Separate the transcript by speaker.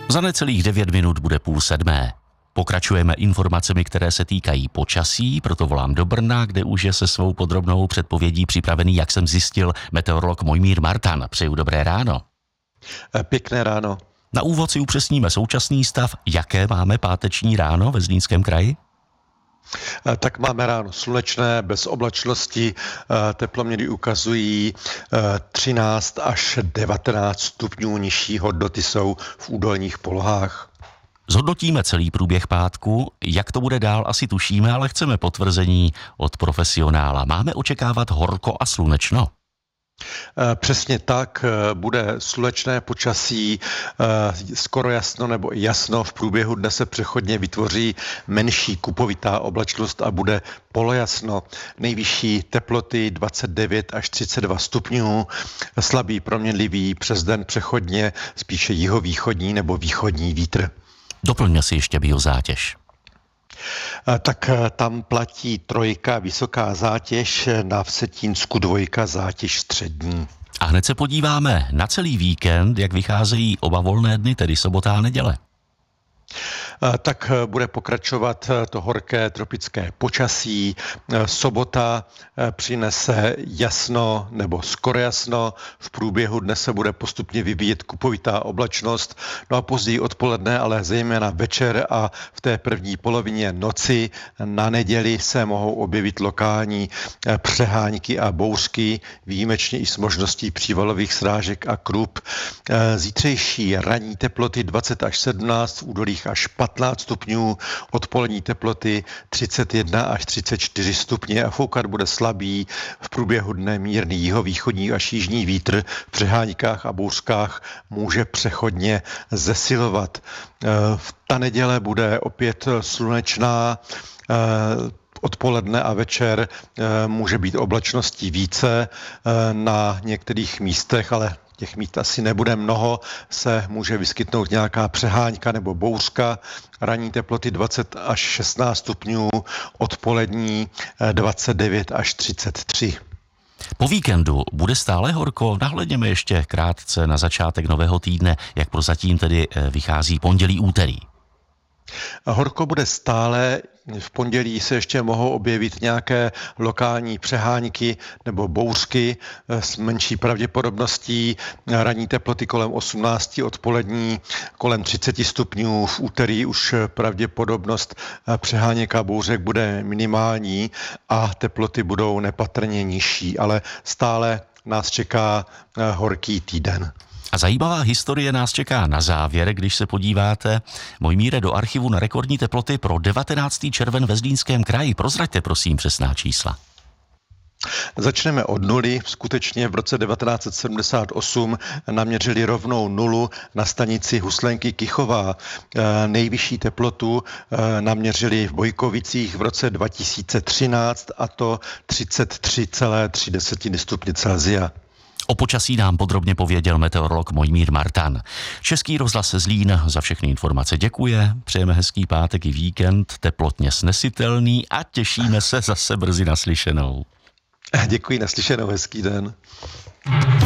Speaker 1: Za necelých 9 minut bude 6:30. Pokračujeme informacemi, které se týkají počasí, proto volám do Brna, kde už je se svou podrobnou předpovědí připravený, jak jsem zjistil, meteorolog Mojmír Martan. Přeju dobré ráno.
Speaker 2: Pěkné ráno.
Speaker 1: Na úvod si upřesníme současný stav, jaké máme páteční ráno ve Zlínském kraji?
Speaker 2: Tak máme ráno slunečné, bez oblačnosti, teploměry ukazují 13 až 19 stupňů, nižší hodnoty jsou v údolních polohách.
Speaker 1: Zhodnotíme celý průběh pátku, jak to bude dál, asi tušíme, ale chceme potvrzení od profesionála. Máme očekávat horko a slunečno?
Speaker 2: Přesně tak, bude slunečné počasí, skoro jasno nebo jasno, v průběhu dne se přechodně vytvoří menší kupovitá oblačnost a bude polojasno. Nejvyšší teploty 29 až 32 stupňů, slabý proměnlivý, přes den přechodně spíše jihovýchodní nebo východní vítr.
Speaker 1: Doplňme si ještě biozátěž.
Speaker 2: Tak tam platí 3 vysoká zátěž, na Vsetínsku 2 zátěž střední.
Speaker 1: A hned se podíváme na celý víkend, jak vycházejí oba volné dny, tedy sobota a neděle.
Speaker 2: Tak bude pokračovat to horké tropické počasí. Sobota přinese jasno nebo skoro jasno. V průběhu dne se bude postupně vyvíjet kupovitá oblačnost. No a později odpoledne, ale zejména večer a v té první polovině noci na neděli se mohou objevit lokální přehánky a bouřky, výjimečně i s možností přívalových srážek a krup. Zítřejší ranní teploty 20 až 17, v údolích až 15 stupňů, odpolední teploty 31 až 34 stupně a foukat bude slabý, v průběhu dne mírný jihovýchodní až jižní vítr, v přeháňkách a bouřkách může přechodně zesilovat. Ta neděle bude opět slunečná, odpoledne a večer může být oblačností více na některých místech, ale těch míst asi nebude mnoho, se může vyskytnout nějaká přeháňka nebo bouřka. Ranní teploty 20 až 16 stupňů, odpolední 29 až 33.
Speaker 1: Po víkendu bude stále horko, nahlédněme ještě krátce na začátek nového týdne, jak prozatím tedy vychází pondělí, úterý.
Speaker 2: Horko bude stále, v pondělí se ještě mohou objevit nějaké lokální přeháňky nebo bouřky s menší pravděpodobností, ranní teploty kolem 18, odpolední kolem 30 stupňů, v úterý už pravděpodobnost přeháněk a bouřek bude minimální a teploty budou nepatrně nižší, ale stále nás čeká horký týden.
Speaker 1: A zajímavá historie nás čeká na závěr, když se podíváte, Mojmíre, do archivu na rekordní teploty pro 19. červen ve Zlínském kraji. Prozraďte prosím přesná čísla.
Speaker 2: Začneme od nuly. Skutečně v roce 1978 naměřili rovnou nulu na stanici Huslenky Kychová. Nejvyšší teplotu naměřili v Bojkovicích v roce 2013 a to 33,3 stupně Celsia.
Speaker 1: O počasí nám podrobně pověděl meteorolog Mojmír Martan. Český rozhlas Zlín za všechny informace děkuje, přejeme hezký pátek i víkend, teplotně snesitelný a těšíme se zase brzy naslyšenou.
Speaker 2: Děkuji, naslyšenou, hezký den.